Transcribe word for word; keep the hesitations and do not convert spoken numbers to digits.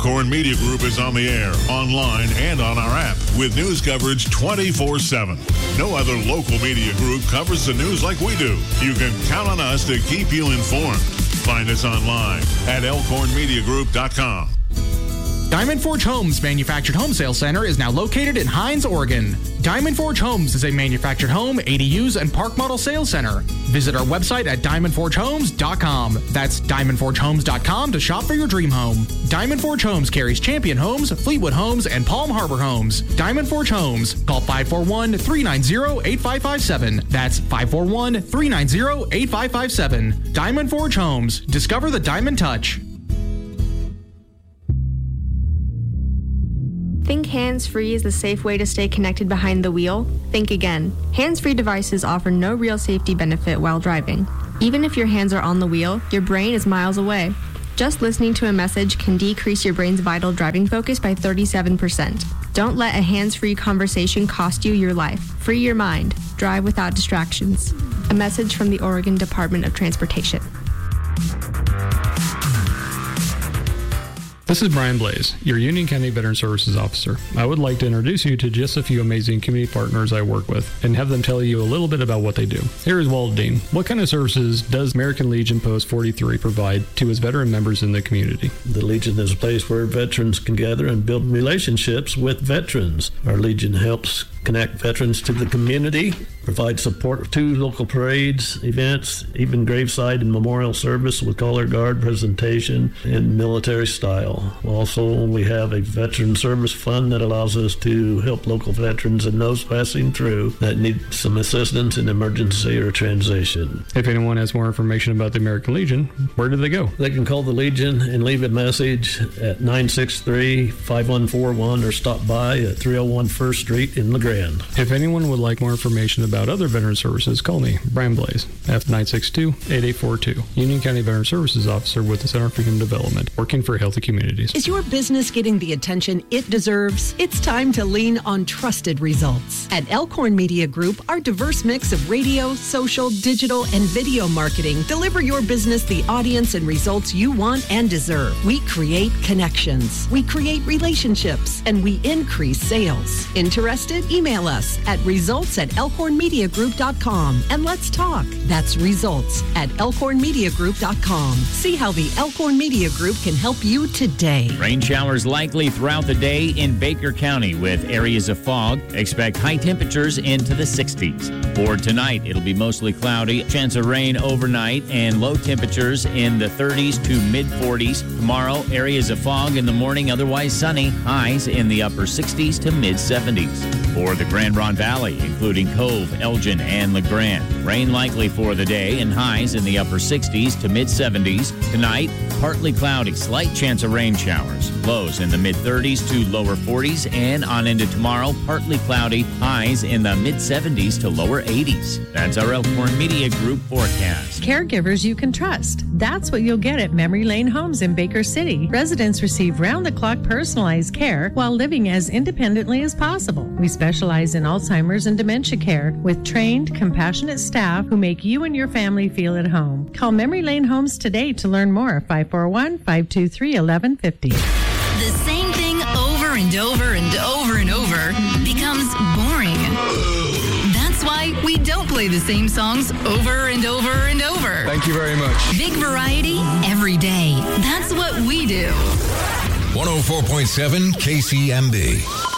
Elkhorn Media Group is on the air, online, and on our app with news coverage twenty-four seven. No other local media group covers the news like we do. You can count on us to keep you informed. Find us online at elkhorn media group dot com. Diamond Forge Homes Manufactured Home Sales Center is now located in Hines, Oregon. Diamond Forge Homes is a manufactured home, A D Us, and park model sales center. Visit our website at diamond forge homes dot com. That's diamond forge homes dot com to shop for your dream home. Diamond Forge Homes carries Champion Homes, Fleetwood Homes, and Palm Harbor Homes. Diamond Forge Homes. Call five four one, three nine zero, eight five five seven. That's five four one, three nine zero, eight five five seven. Diamond Forge Homes. Discover the Diamond Touch. Think hands-free is the safe way to stay connected behind the wheel? Think again. Hands-free devices offer no real safety benefit while driving. Even if your hands are on the wheel, your brain is miles away. Just listening to a message can decrease your brain's vital driving focus by thirty-seven percent. Don't let a hands-free conversation cost you your life. Free your mind. Drive without distractions. A message from the Oregon Department of Transportation. This is Brian Blaze, your Union County Veteran Services Officer. I would like to introduce you to just a few amazing community partners I work with and have them tell you a little bit about what they do. Here is Walt Dean. What kind of services does American Legion Post forty-three provide to its veteran members in the community? The Legion is a place where veterans can gather and build relationships with veterans. Our Legion helps connect veterans to the community, provide support to local parades, events, even graveside and memorial service with color guard presentation in military style. Also, we have a veteran service fund that allows us to help local veterans and those passing through that need some assistance in emergency or transition. If anyone has more information about the American Legion, where do they go? They can call the Legion and leave a message at nine six three, five one four one or stop by at three oh one First Street in LeGrand. If anyone would like more information about other veteran services, call me, Brian Blaze, F nine six two, eight eight four two, Union County Veteran Services Officer with the Center for Human Development, working for healthy communities. Is your business getting the attention it deserves? It's time to lean on trusted results. At Elkhorn Media Group, our diverse mix of radio, social, digital, and video marketing deliver your business the audience and results you want and deserve. We create connections, we create relationships, and we increase sales. Interested? Email us at results at elkhorn media group dot com and let's talk. That's results at elkhorn media group dot com. See how the Elkhorn Media Group can help you today. Rain showers likely throughout the day in Baker County with areas of fog. Expect high temperatures into the sixties. For tonight, it'll be mostly cloudy. Chance of rain overnight and low temperatures in the thirties to mid forties. Tomorrow, areas of fog in the morning, otherwise sunny. Highs in the upper sixties to mid seventies. For the Grand Ronde Valley, including Cove, Elgin, and LeGrand. Rain likely for the day and highs in the upper sixties to mid seventies. Tonight, partly cloudy, slight chance of rain showers. Lows in the mid thirties to lower forties, and on into tomorrow, partly cloudy, highs in the mid seventies to lower eighties. That's our Elkhorn Media Group forecast. Caregivers you can trust. That's what you'll get at Memory Lane Homes in Baker City. Residents receive round-the-clock personalized care while living as independently as possible. We specialize in Alzheimer's and dementia care with trained, compassionate staff who make you and your family feel at home. Call Memory Lane Homes today to learn more. five four one, five two three, one one five zero. The same thing over and over and over and over becomes boring. That's why we don't play the same songs over and over and over. Thank you very much. Big variety every day. That's what we do. one oh four point seven K C M B.